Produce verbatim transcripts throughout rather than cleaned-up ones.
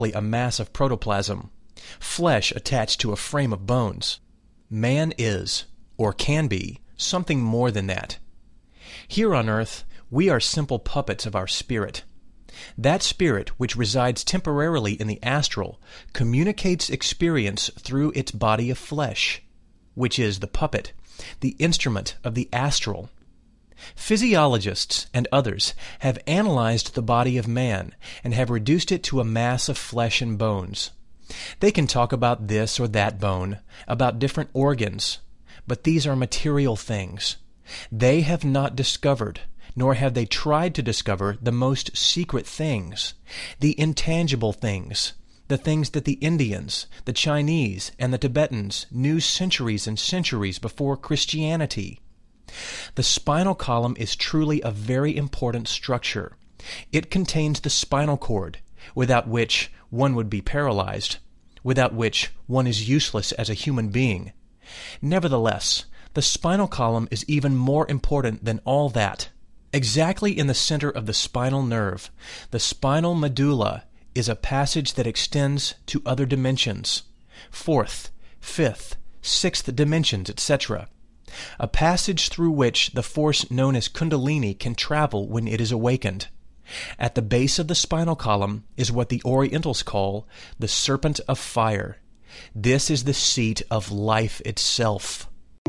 a mass of protoplasm, flesh attached to a frame of bones. Man is, or can be, something more than that. Here on earth, we are simple puppets of our spirit. That spirit, which resides temporarily in the astral, communicates experience through its body of flesh, which is the puppet, the instrument of the astral. Physiologists and others have analyzed the body of man and have reduced it to a mass of flesh and bones. They can talk about this or that bone, about different organs, but these are material things. They have not discovered, nor have they tried to discover, the most secret things, the intangible things, the things that the Indians, the Chinese, and the Tibetans knew centuries and centuries before Christianity. The spinal column is truly a very important structure. It contains the spinal cord, without which one would be paralyzed, without which one is useless as a human being. Nevertheless, the spinal column is even more important than all that. Exactly in the center of the spinal nerve, the spinal medulla is a passage that extends to other dimensions, fourth, fifth, sixth dimensions, et cetera, a passage through which the force known as Kundalini can travel when it is awakened. At the base of the spinal column is what the Orientals call the serpent of fire. This is the seat of life itself.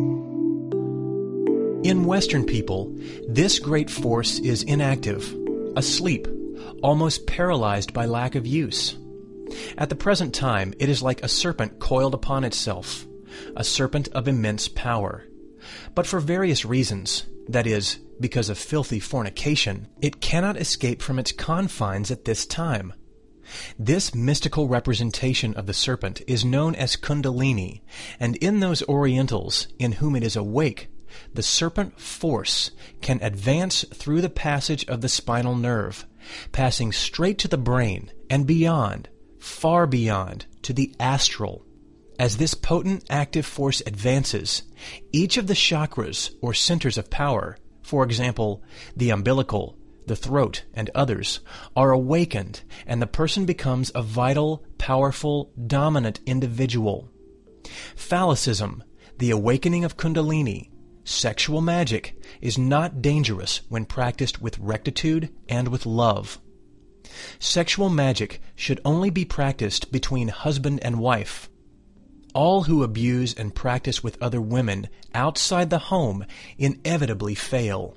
In Western people, this great force is inactive, asleep, almost paralyzed by lack of use. At the present time, it is like a serpent coiled upon itself, a serpent of immense power. But for various reasons, that is, because of filthy fornication, it cannot escape from its confines at this time. This mystical representation of the serpent is known as Kundalini, and in those Orientals in whom it is awake, the serpent force can advance through the passage of the spinal nerve, passing straight to the brain and beyond, far beyond, to the astral. As this potent active force advances, each of the chakras or centers of power, for example, the umbilical, the throat, and others, are awakened, and the person becomes a vital, powerful, dominant individual. Phallicism, the awakening of Kundalini, sexual magic, is not dangerous when practiced with rectitude and with love. Sexual magic should only be practiced between husband and wife. All who abuse and practice with other women outside the home inevitably fail.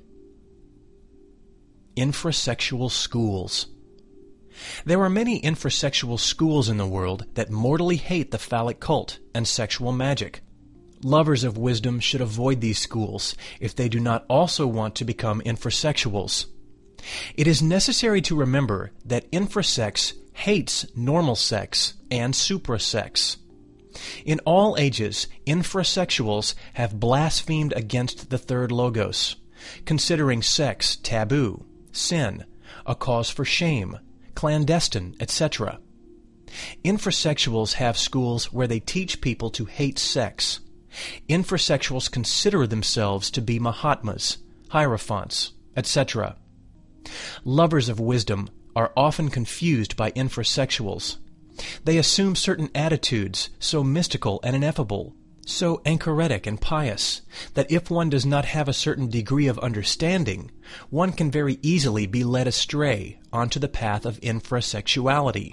Infrasexual schools. There are many infrasexual schools in the world that mortally hate the phallic cult and sexual magic. Lovers of wisdom should avoid these schools if they do not also want to become infrasexuals. It is necessary to remember that infrasex hates normal sex and suprasex. In all ages, infrasexuals have blasphemed against the third logos, considering sex taboo, sin, a cause for shame, clandestine, et cetera. Infrasexuals have schools where they teach people to hate sex. Infrasexuals consider themselves to be Mahatmas, Hierophants, et cetera. Lovers of wisdom are often confused by infrasexuals. They assume certain attitudes so mystical and ineffable, so anchoretic and pious, that if one does not have a certain degree of understanding, one can very easily be led astray onto the path of infrasexuality.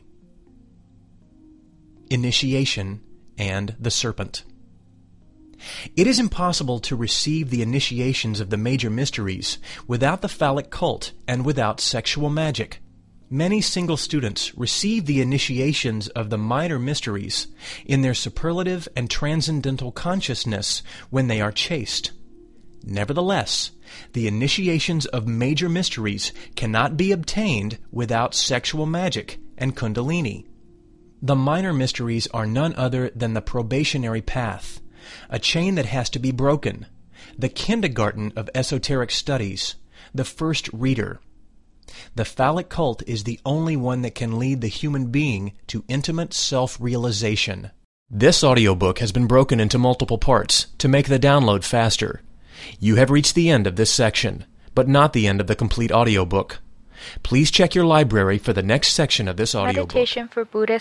Initiation and the serpent. It is impossible to receive the initiations of the major mysteries without the phallic cult and without sexual magic. Many single students receive the initiations of the minor mysteries in their superlative and transcendental consciousness when they are chaste. Nevertheless, the initiations of major mysteries cannot be obtained without sexual magic and Kundalini. The minor mysteries are none other than the probationary path, a chain that has to be broken, the kindergarten of esoteric studies, the first reader. The phallic cult is the only one that can lead the human being to intimate self-realization. This audiobook has been broken into multiple parts to make the download faster. You have reached the end of this section, but not the end of the complete audiobook. Please check your library for the next section of this audiobook. Meditation for Buddha